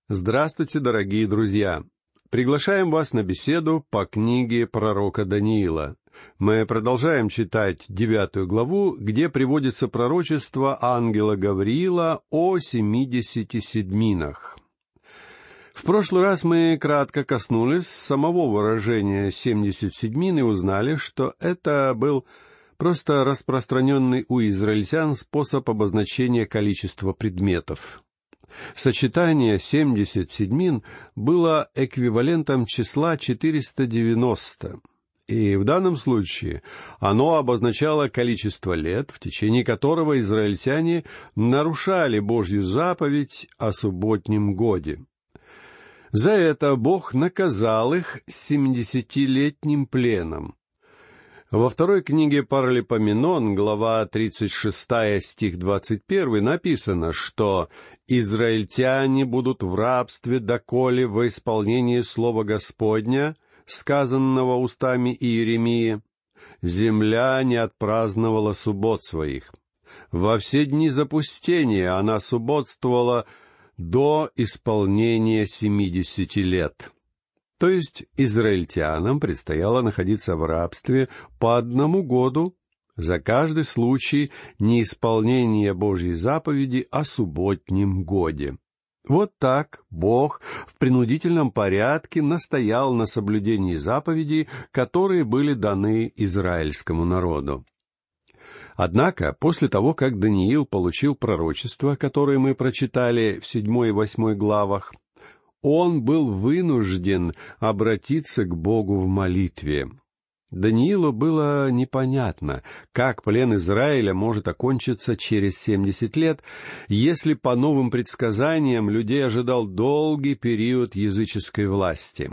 Здравствуйте, дорогие друзья! Приглашаем вас на беседу по книге пророка Даниила. Мы продолжаем читать 9 главу, где приводится пророчество ангела Гавриила о 70 седьминах. В прошлый раз мы кратко коснулись самого выражения 70 седьмин и узнали, что это был просто распространенный у израильтян способ обозначения количества предметов. Сочетание 70 седьмин было эквивалентом числа 490, и в данном случае оно обозначало количество лет, в течение которого израильтяне нарушали Божью заповедь о субботнем годе. За это Бог наказал их 70-летним пленом. Во второй книге Паралипоменон, глава 36, стих 21, написано, что «израильтяне будут в рабстве, доколе во исполнении слова Господня, сказанного устами Иеремии, земля не отпраздновала суббот своих. Во все дни запустения она субботствовала до исполнения 70 лет». То есть израильтянам предстояло находиться в рабстве по 1 году за каждый случай неисполнения Божьей заповеди о субботнем годе. Вот так Бог в принудительном порядке настоял на соблюдении заповедей, которые были даны израильскому народу. Однако, после того, как Даниил получил пророчество, которое мы прочитали в 7 и 8 главах, он был вынужден обратиться к Богу в молитве. Даниилу было непонятно, как плен Израиля может окончиться через 70 лет, если по новым предсказаниям людей ожидал долгий период языческой власти.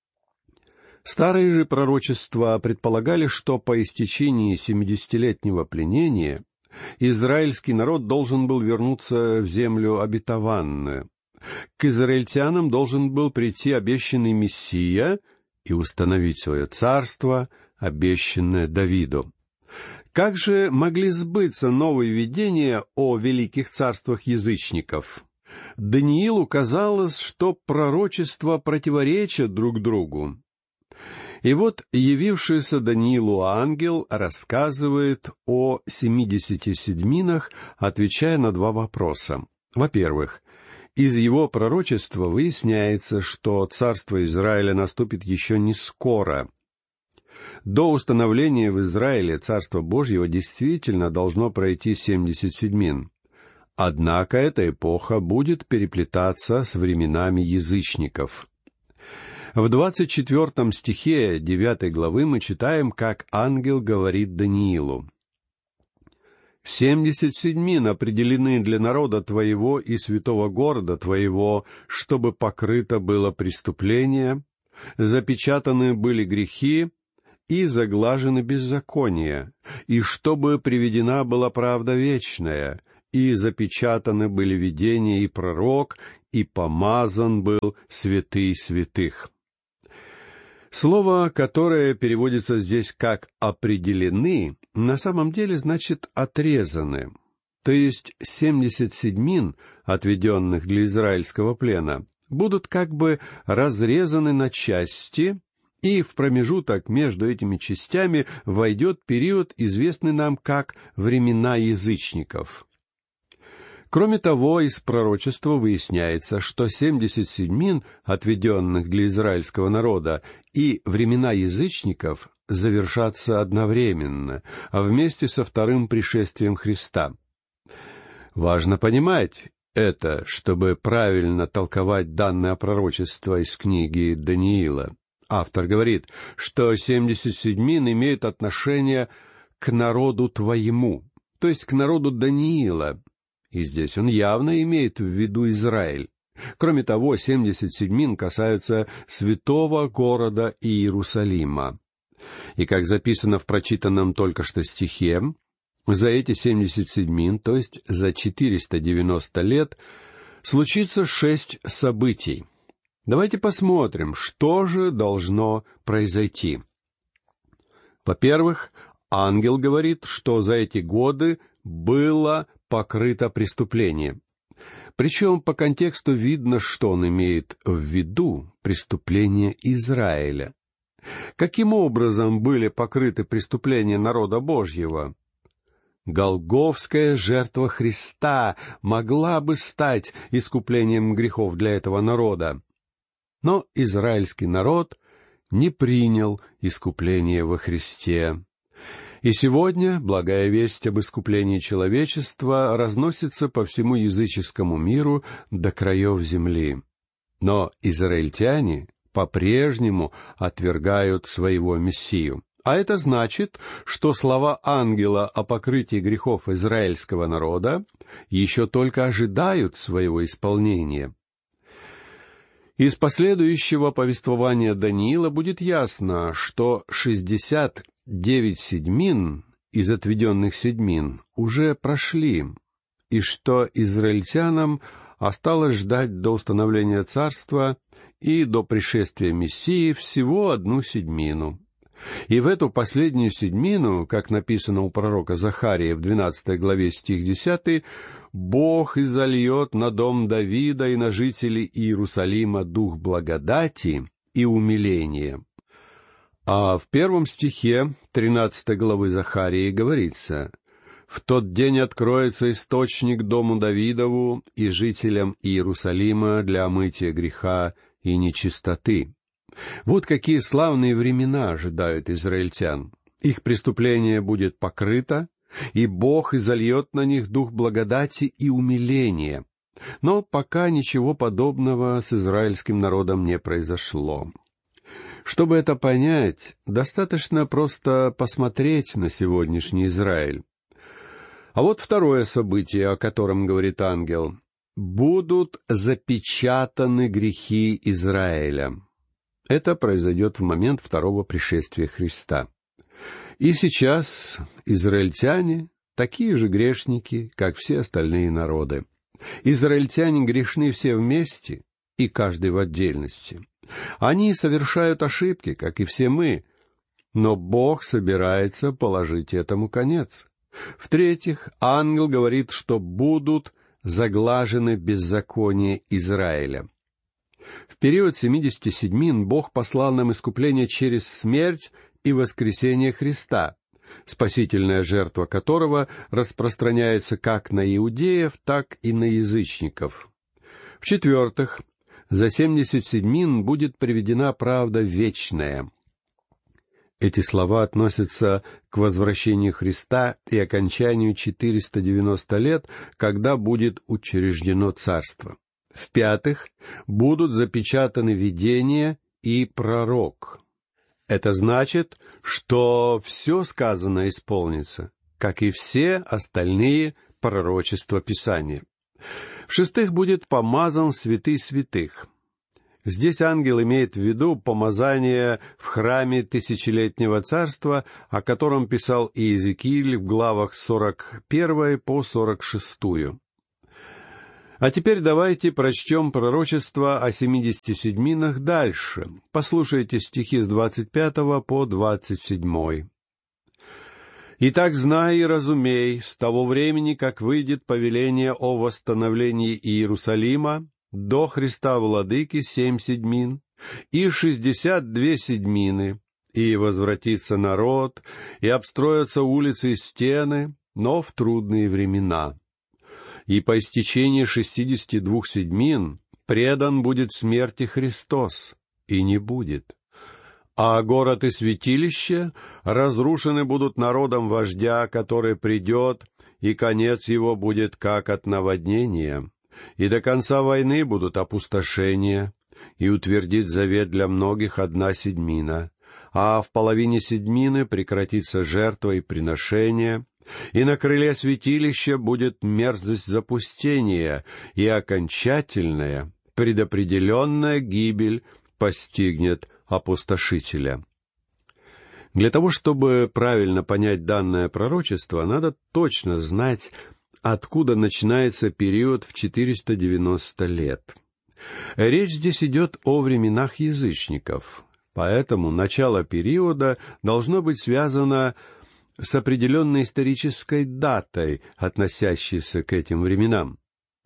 Старые же пророчества предполагали, что по истечении 70-летнего пленения израильский народ должен был вернуться в землю обетованную. К израильтянам должен был прийти обещанный Мессия и установить свое царство, обещанное Давиду. Как же могли сбыться новые видения о великих царствах язычников? Даниилу казалось, что пророчества противоречат друг другу. И вот явившийся Даниилу ангел рассказывает о 70 седьминах, отвечая на 2 вопроса. Во-первых, из его пророчества выясняется, что царство Израиля наступит еще не скоро. До установления в Израиле Царства Божьего действительно должно пройти 70 седьмин. Однако эта эпоха будет переплетаться с временами язычников. В 24 стихе 9 главы мы читаем, как ангел говорит Даниилу: 70 седьмин определены для народа твоего и святого города твоего, чтобы покрыто было преступление, запечатаны были грехи и заглажены беззакония, и чтобы приведена была правда вечная, и запечатаны были видения и пророк, и помазан был святый святых». Слово, которое переводится здесь как «определены», на самом деле значит «отрезаны». То есть 70 седьмин, отведенных для израильского плена, будут как бы разрезаны на части, и в промежуток между этими частями войдет период, известный нам как «времена язычников». Кроме того, из пророчества выясняется, что 70 седьмин, отведенных для израильского народа, и времена язычников завершатся одновременно, а вместе со вторым пришествием Христа. Важно понимать это, чтобы правильно толковать данное пророчество из книги Даниила. Автор говорит, что 70 седьмин имеют отношение к народу твоему, то есть к народу Даниила. И здесь он явно имеет в виду Израиль. Кроме того, 70 седьмин касаются святого города Иерусалима. И как записано в прочитанном только что стихе, за эти 70 седьмин, то есть за 490 лет, случится 6 событий. Давайте посмотрим, что же должно произойти. Во-первых, ангел говорит, что за эти годы было покрыто преступление. Причем по контексту видно, что он имеет в виду преступления Израиля. Каким образом были покрыты преступления народа Божьего? Голгофская жертва Христа могла бы стать искуплением грехов для этого народа. Но израильский народ не принял искупление во Христе. И сегодня благая весть об искуплении человечества разносится по всему языческому миру до краев земли. Но израильтяне по-прежнему отвергают своего Мессию. А это значит, что слова ангела о покрытии грехов израильского народа еще только ожидают своего исполнения. Из последующего повествования Даниила будет ясно, что 69 седьмин из отведенных седьмин уже прошли, и что израильтянам осталось ждать до установления царства и до пришествия Мессии всего 1 седьмину. И в эту последнюю седьмину, как написано у пророка Захарии в 12 главе стих 10, Бог изольет на дом Давида и на жителей Иерусалима дух благодати и умиления. А в 1 стихе 13 главы Захарии говорится: «В тот день откроется источник дому Давидову и жителям Иерусалима для омытия греха и нечистоты». Вот какие славные времена ожидают израильтян. Их преступление будет покрыто, и Бог изольет на них дух благодати и умиления. Но пока ничего подобного с израильским народом не произошло. Чтобы это понять, достаточно просто посмотреть на сегодняшний Израиль. А вот второе событие, о котором говорит ангел. «Будут запечатаны грехи Израиля». Это произойдет в момент второго пришествия Христа. И сейчас израильтяне такие же грешники, как все остальные народы. Израильтяне грешны все вместе и каждый в отдельности. Они совершают ошибки, как и все мы, но Бог собирается положить этому конец. В-третьих, ангел говорит, что будут заглажены беззакония Израиля. В период 70 седьмин Бог послал нам искупление через смерть и воскресение Христа, спасительная жертва которого распространяется как на иудеев, так и на язычников. В-четвертых, за 70 седьмин будет приведена правда вечная. Эти слова относятся к возвращению Христа и окончанию 490 лет, когда будет учреждено царство. В-пятых, будут запечатаны видение и пророк. Это значит, что все сказанное исполнится, как и все остальные пророчества Писания. В-шестых, будет помазан святый святых. Здесь ангел имеет в виду помазание в храме тысячелетнего царства, о котором писал Иезекииль в главах 41 по 46. А теперь давайте прочтем пророчество о 70 седьминах дальше. Послушайте стихи с 25 по 27. «Итак, знай и разумей, с того времени, как выйдет повеление о восстановлении Иерусалима, до Христа Владыки 7 седьмин, и 62 седьмины, и возвратится народ, и обстроятся улицы и стены, но в трудные времена. И по истечении 62 седьмин предан будет смерти Христос, и не будет. А город и святилище разрушены будут народом вождя, который придет, и конец его будет как от наводнения. И до конца войны будут опустошения, и утвердит завет для многих 1 седьмина. А в половине седьмины прекратится жертва и приношение, и на крыле святилища будет мерзость запустения, и окончательная, предопределенная гибель постигнет опустошителя». Для того, чтобы правильно понять данное пророчество, надо точно знать, откуда начинается период в 490 лет. Речь здесь идет о временах язычников, поэтому начало периода должно быть связано с определенной исторической датой, относящейся к этим временам.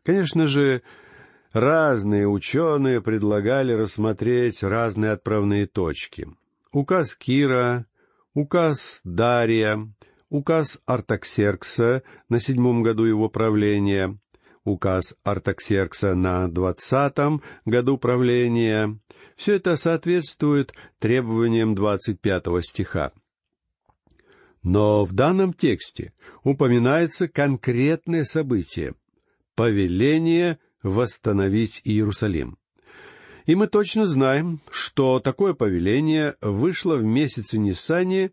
Конечно же, разные ученые предлагали рассмотреть разные отправные точки. Указ Кира, указ Дария, указ Артаксеркса на 7-м году его правления, указ Артаксеркса на 20-м году правления. Все это соответствует требованиям 25 стиха. Но в данном тексте упоминается конкретное событие — повеление восстановить Иерусалим. И мы точно знаем, что такое повеление вышло в месяце Нисане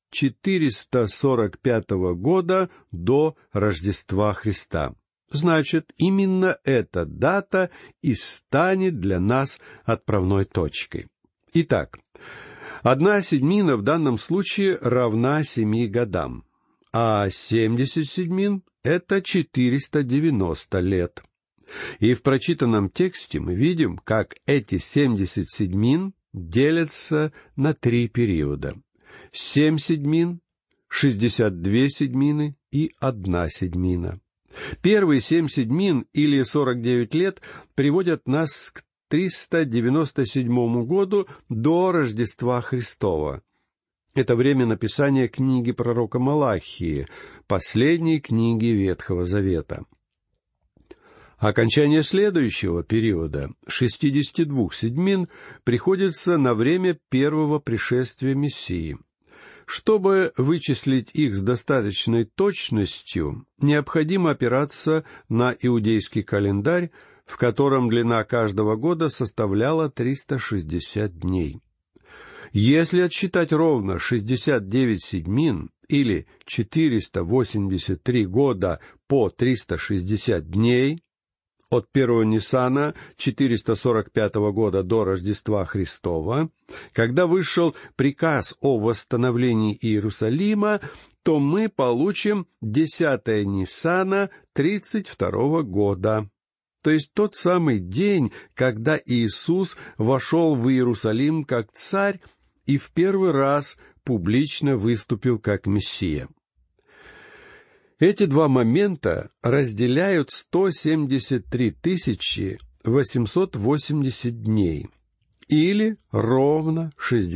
445 года до Рождества Христа. Значит, именно эта дата и станет для нас отправной точкой. Итак, 1/7 в данном случае равна 7 годам, а 70 седьмин — это 490 лет. И в прочитанном тексте мы видим, как эти 70 седьмин делятся на 3 периода. 7 седьмин, 62 седьмины и 1 седьмина. Первые 7 седьмин, или 49 лет, приводят нас к 397 году до Рождества Христова. Это время написания книги пророка Малахии, последней книги Ветхого Завета. Окончание следующего периода, 62 седьмин, приходится на время первого пришествия Мессии. Чтобы вычислить их с достаточной точностью, необходимо опираться на иудейский календарь, в котором длина каждого года составляла 360 дней. Если отсчитать ровно 69 седьмин, или 483 года по 360 дней, от 1 Нисана 445 года до Рождества Христова, когда вышел приказ о восстановлении Иерусалима, то мы получим 10 Нисана 32 года. То есть тот самый день, когда Иисус вошел в Иерусалим как царь и в первый раз публично выступил как Мессия. Эти два момента разделяют 173 880 дней, или ровно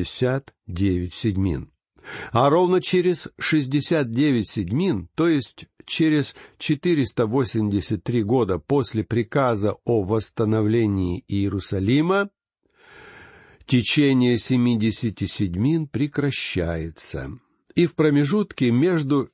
69 седьмин. А ровно через 69 седьмин, то есть через 483 года после приказа о восстановлении Иерусалима, течение 70 седьмин прекращается. И в промежутке между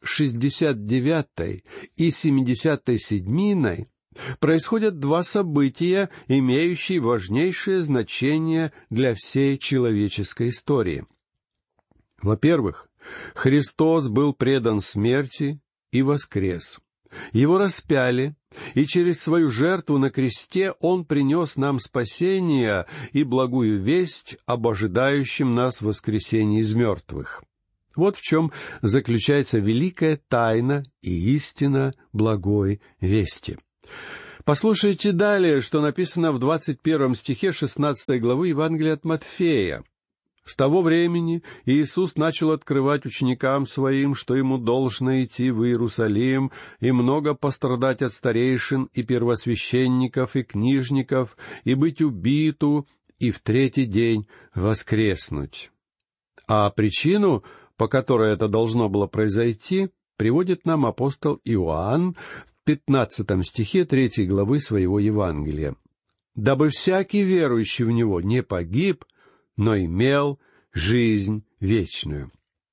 69-й и 70-й седьминой происходят два события, имеющие важнейшее значение для всей человеческой истории. Во-первых, Христос был предан смерти и воскрес. Его распяли, и через свою жертву на кресте Он принес нам спасение и благую весть об ожидающем нас воскресении из мертвых. Вот в чем заключается великая тайна и истина благой вести. Послушайте далее, что написано в 21 стихе 16 главы Евангелия от Матфея. «С того времени Иисус начал открывать ученикам Своим, что Ему должно идти в Иерусалим и много пострадать от старейшин и первосвященников и книжников, и быть убиту, и в 3-й день воскреснуть». А причину, по которой это должно было произойти, приводит нам апостол Иоанн в 15 стихе 3 главы своего Евангелия. «Дабы всякий верующий в Него не погиб, но имел жизнь вечную».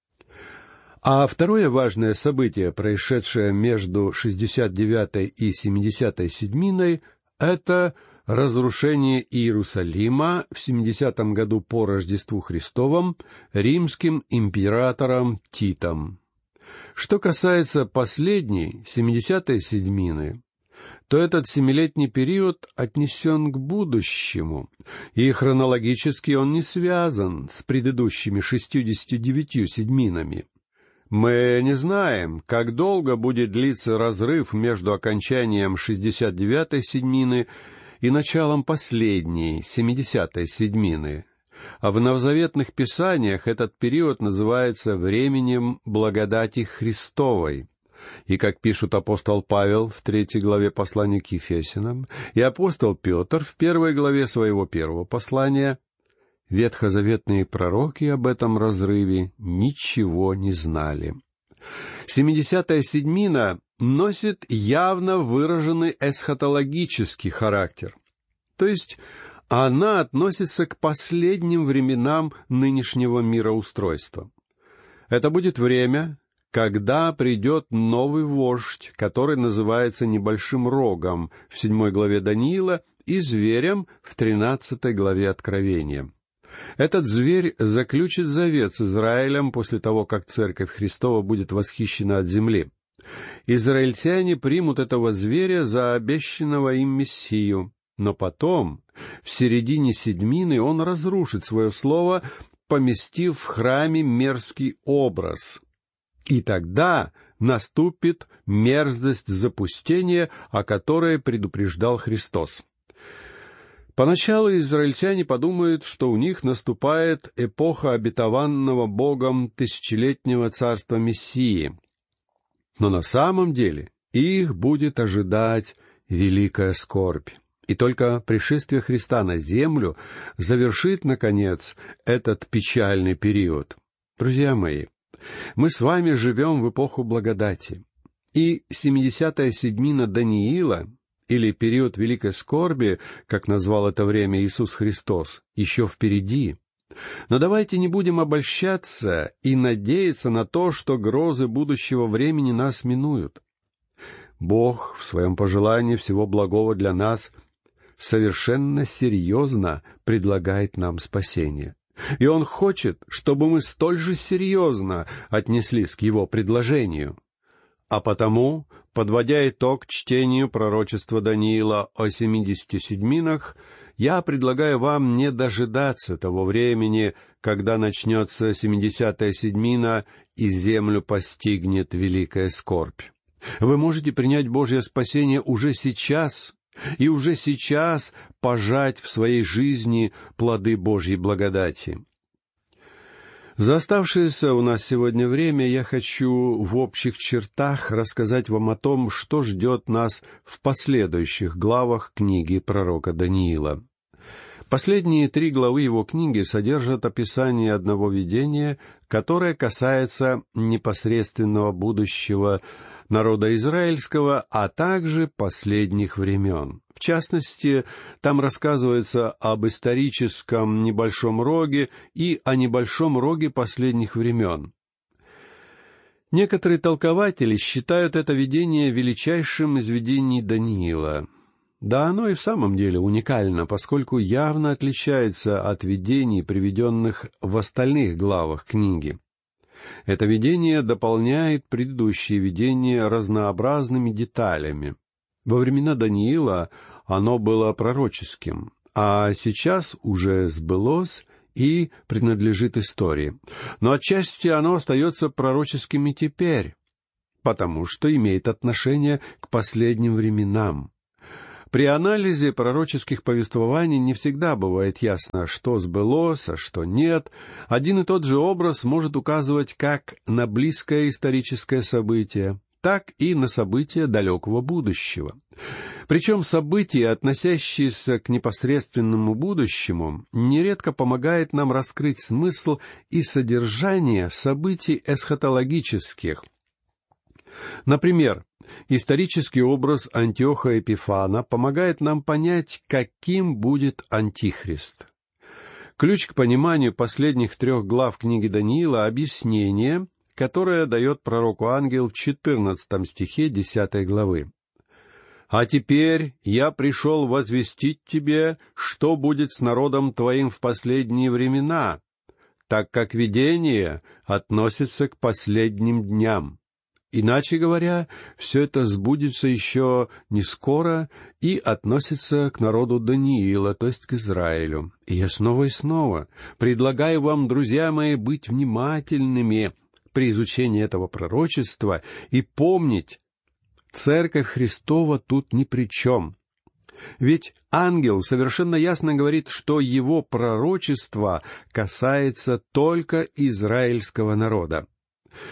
А второе важное событие, происшедшее между 69-й и 70-й седьминой, это разрушение Иерусалима в 70-м году по Рождеству Христовом римским императором Титом. Что касается последней, 70-й седьмины, то этот 7-летний период отнесен к будущему, и хронологически он не связан с предыдущими 69 седьминами. Мы не знаем, как долго будет длиться разрыв между окончанием 69-й седьмины и началом последней, 70-й седьмины. А в новозаветных писаниях этот период называется временем благодати Христовой. И, как пишут апостол Павел в 3 главе послания к Ефесянам и апостол Петр в 1 главе своего 1 послания, ветхозаветные пророки об этом разрыве ничего не знали. 70-я седьмина носит явно выраженный эсхатологический характер, то есть она относится к последним временам нынешнего мироустройства. Это будет время, когда придет новый вождь, который называется Небольшим Рогом в 7 главе Даниила и Зверем в 13 главе Откровения. Этот зверь заключит завет с Израилем после того, как Церковь Христова будет восхищена от земли. Израильтяне примут этого зверя за обещанного им Мессию, но потом, в середине седьмины, он разрушит свое слово, поместив в храме мерзкий образ. И тогда наступит мерзость запустения, о которой предупреждал Христос. Поначалу израильтяне подумают, что у них наступает эпоха обетованного Богом тысячелетнего царства Мессии. Но на самом деле их будет ожидать великая скорбь. И только пришествие Христа на землю завершит, наконец, этот печальный период. Друзья мои, мы с вами живем в эпоху благодати. И 70-я седьмина Даниила, или период великой скорби, как назвал это время Иисус Христос, еще впереди. Но давайте не будем обольщаться и надеяться на то, что грозы будущего времени нас минуют. Бог в своем пожелании всего благого для нас совершенно серьезно предлагает нам спасение. И Он хочет, чтобы мы столь же серьезно отнеслись к Его предложению. А потому, подводя итог чтению пророчества Даниила о 70 седьминах, я предлагаю вам не дожидаться того времени, когда начнется 70-я седьмина и землю постигнет великая скорбь. Вы можете принять Божье спасение уже сейчас, и уже сейчас пожать в своей жизни плоды Божьей благодати. За оставшееся у нас сегодня время я хочу в общих чертах рассказать вам о том, что ждет нас в последующих главах книги пророка Даниила. Последние 3 главы его книги содержат описание одного видения, которое касается непосредственного будущего народа израильского, а также последних времен. В частности, там рассказывается об историческом небольшом роге и о небольшом роге последних времен. Некоторые толкователи считают это видение величайшим из видений Даниила. Да, оно и в самом деле уникально, поскольку явно отличается от видений, приведенных в остальных главах книги. Это видение дополняет предыдущие видения разнообразными деталями. Во времена Даниила оно было пророческим, а сейчас уже сбылось и принадлежит истории. Но отчасти оно остается пророческим и теперь, потому что имеет отношение к последним временам. При анализе пророческих повествований не всегда бывает ясно, что сбылось, а что нет. Один и тот же образ может указывать как на близкое историческое событие, так и на события далекого будущего. Причем события, относящиеся к непосредственному будущему, нередко помогают нам раскрыть смысл и содержание событий эсхатологических. Например, исторический образ Антиоха Эпифана помогает нам понять, каким будет Антихрист. Ключ к пониманию последних 3 глав книги Даниила — объяснение, которое дает пророку ангел в 14 стихе 10 главы. «А теперь я пришел возвестить тебе, что будет с народом твоим в последние времена, так как видение относится к последним дням. Иначе говоря, все это сбудется еще не скоро и относится к народу Даниила, то есть к Израилю. И я снова и снова предлагаю вам, друзья мои, быть внимательными при изучении этого пророчества и помнить, Церковь Христова тут ни при чем. Ведь ангел совершенно ясно говорит, что его пророчество касается только израильского народа.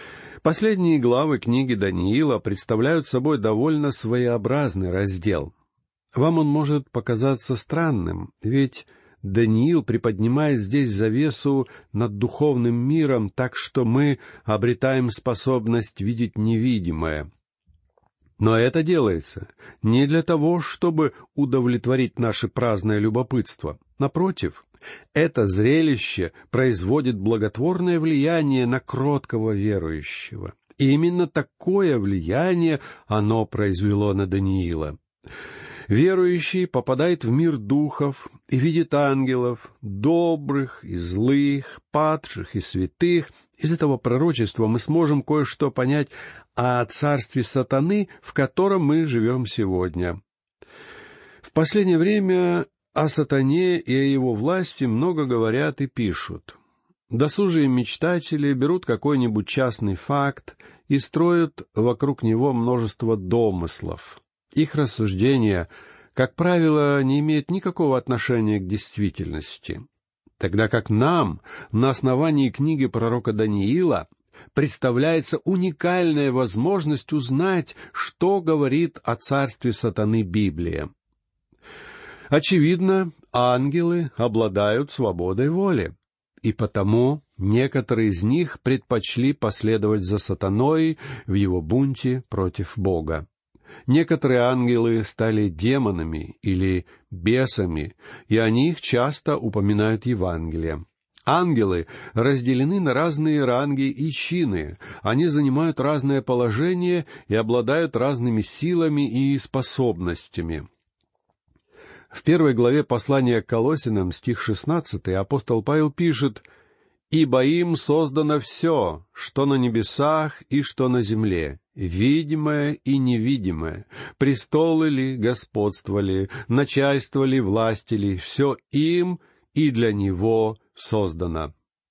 Последние главы книги Даниила представляют собой довольно своеобразный раздел. Вам он может показаться странным, ведь Даниил приподнимает здесь завесу над духовным миром, так что мы обретаем способность видеть невидимое. Но это делается не для того, чтобы удовлетворить наше праздное любопытство. Напротив, это зрелище производит благотворное влияние на кроткого верующего. И именно такое влияние оно произвело на Даниила. Верующий попадает в мир духов и видит ангелов, добрых и злых, падших и святых. Из этого пророчества мы сможем кое-что понять о царстве сатаны, в котором мы живем сегодня. В последнее время о сатане и о его власти много говорят и пишут. Досужие мечтатели берут какой-нибудь частный факт и строят вокруг него множество домыслов. Их рассуждения, как правило, не имеют никакого отношения к действительности, тогда как нам, на основании книги пророка Даниила, представляется уникальная возможность узнать, что говорит о царстве сатаны Библия. Очевидно, ангелы обладают свободой воли, и потому некоторые из них предпочли последовать за сатаной в его бунте против Бога. Некоторые ангелы стали демонами или бесами, и о них часто упоминают Евангелие. Ангелы разделены на разные ранги и чины, они занимают разное положение и обладают разными силами и способностями. В 1 главе послания к Колоссянам, стих 16, апостол Павел пишет: «Ибо им создано все, что на небесах и что на земле, видимое и невидимое, престолы ли, господство ли, начальство ли, власти ли, все им и для него создано».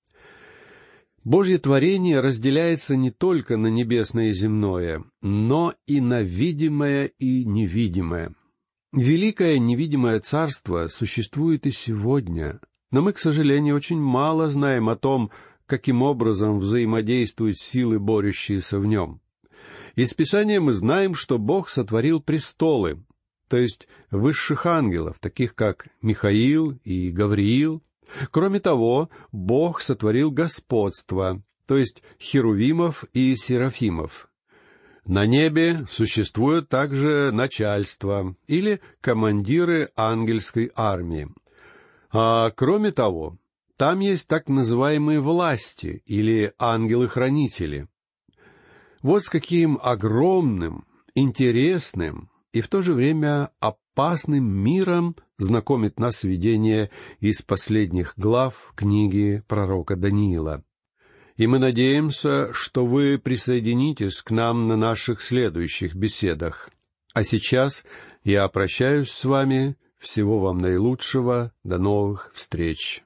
Божье творение разделяется не только на небесное и земное, но и на видимое и невидимое. Великое невидимое царство существует и сегодня, но мы, к сожалению, очень мало знаем о том, каким образом взаимодействуют силы, борющиеся в нем. Из Писания мы знаем, что Бог сотворил престолы, то есть высших ангелов, таких как Михаил и Гавриил. Кроме того, Бог сотворил господство, то есть херувимов и серафимов. На небе существует также начальство или командиры ангельской армии. А кроме того, там есть так называемые власти или ангелы-хранители. Вот с каким огромным, интересным и в то же время опасным миром знакомит нас видение из последних глав книги пророка Даниила. И мы надеемся, что вы присоединитесь к нам на наших следующих беседах. А сейчас я прощаюсь с вами. Всего вам наилучшего. До новых встреч.